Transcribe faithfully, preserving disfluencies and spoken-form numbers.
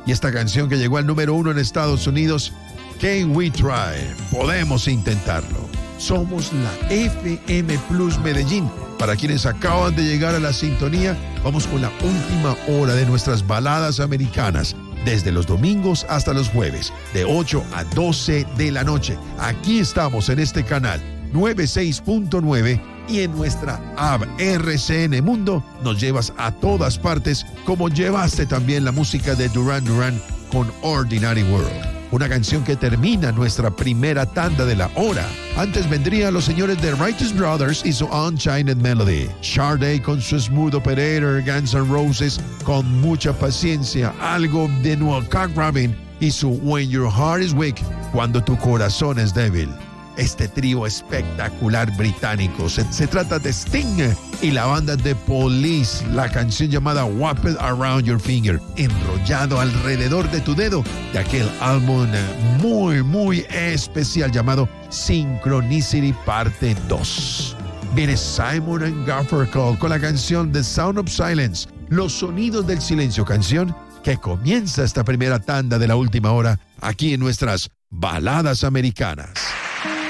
Y esta canción que llegó al número uno en Estados Unidos, Can We Try? Podemos intentarlo. Somos la F M Plus Medellín. Para quienes acaban de llegar a la sintonía, vamos con la última hora de nuestras baladas americanas, desde los domingos hasta los jueves, de ocho a doce de la noche. Aquí estamos en este canal noventa y seis punto nueve y en nuestra app R C N Mundo nos llevas a todas partes, como llevaste también la música de Duran Duran con Ordinary World. Una canción que termina nuestra primera tanda de la hora. Antes vendrían los señores de Righteous Brothers y su Unchained Melody. Sade con su Smooth Operator, Guns N' Roses con Mucha Paciencia, algo de Noel Cockrabin y su When Your Heart is Weak, cuando tu corazón es débil. Este trío espectacular británico. Se, se trata de Sting y la banda de Police, la canción llamada Wrapped Around Your Finger, enrollado alrededor de tu dedo, de aquel álbum muy, muy especial llamado Synchronicity Parte dos. Viene Simon and Garfunkel con la canción The Sound of Silence, Los Sonidos del Silencio, canción que comienza esta primera tanda de la última hora aquí en nuestras baladas americanas.